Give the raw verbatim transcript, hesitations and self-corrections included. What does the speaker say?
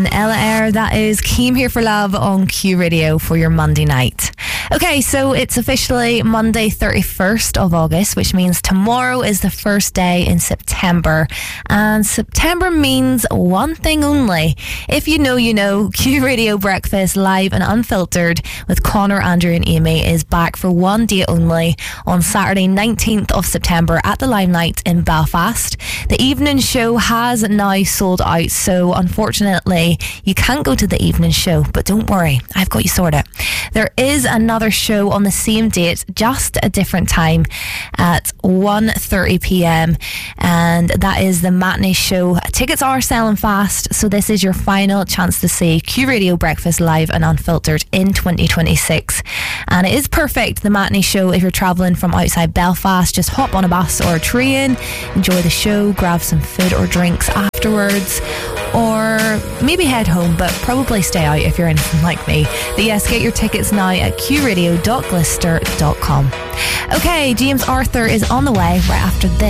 Ella Eyre, that is Keem Here for Love on Q Radio for your Monday night. Okay, so it's officially Monday thirty-first of August, which means tomorrow is the first day in September. And September means one thing only. If you know, you know, Q Radio Breakfast Live and Unfiltered with Connor, Andrew and Amy is back for one day only on Saturday nineteenth of September at the Limelight in Belfast. The evening show has now sold out, so unfortunately you can't go to the evening show, but don't worry, I've got you sorted. There is another show on the same date, just a different time, at one thirty p.m, and that is the matinee show. Tickets are selling fast, so this is your final chance to see Q Radio Breakfast Live and Unfiltered in twenty twenty-six, and it is perfect, the matinee show, if you're travelling from outside Belfast. Just hop on a bus or a train, enjoy the show, grab some food or drinks afterwards, or maybe head home, but probably stay out if you're anything like me. But yes, get your tickets now at q radio dot glister dot com. Okay, James Arthur is on the way right after this.